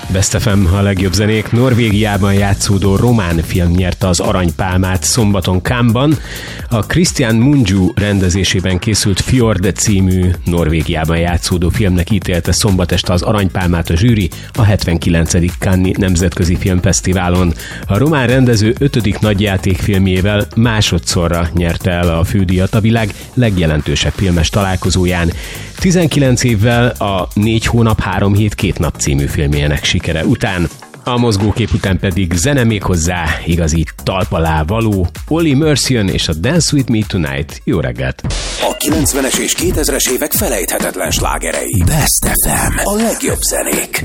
Best FM, a legjobb zenék. Norvégiában játszódó román film nyerte az Aranypálmát szombaton Cannesban. A Christian Mungiu rendezésében készült Fjord című Norvégiában játszódó filmnek ítélte szombat este az Aranypálmát a zsűri a 79. Cannes-i Nemzetközi Filmfesztiválon. A román rendező 5. nagyjátékfilmjével másodszorra nyerte el a fődíjat a világ legjelentősebb filmes találkozóján. 19 évvel a 4 hónap 3 hét 2 nap című filmjének sikere után. A mozgókép után pedig zene, még hozzá igazi talpalá való. Olly Mercian és a Dance With Me Tonight. Jó reggelt! A 90-es és 2000-es évek felejthetetlen slágerei. Best FM. A legjobb zenék.